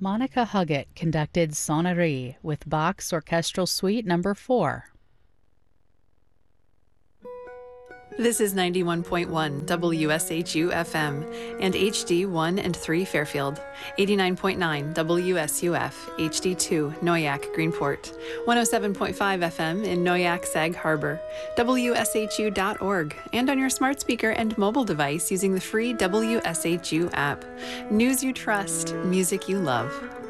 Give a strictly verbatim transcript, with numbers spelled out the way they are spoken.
Monica Huggett conducted Sonnerie with Bach's Orchestral Suite Number four. This is ninety-one point one W S H U F M and H D one and three Fairfield, eighty-nine point nine W S U F, H D two Noyak Greenport, one oh seven point five F M in Noyak Sag Harbor, W S H U dot org, and on your smart speaker and mobile device using the free W S H U app. News you trust, music you love.